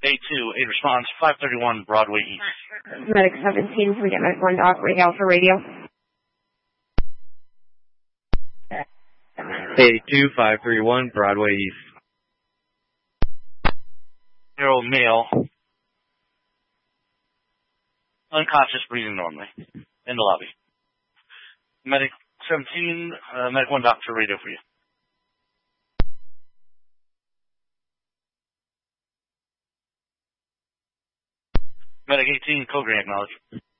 A2, 8 response, 531 Broadway East. Medic 17, we get Medic 1 Doc, Ray Alpha Radio. A2, 531 Broadway East. Harold male. Unconscious, breathing normally. In the lobby. Medic 17, Medic 1 Doctor Radio for you. Medic 18, code green acknowledged.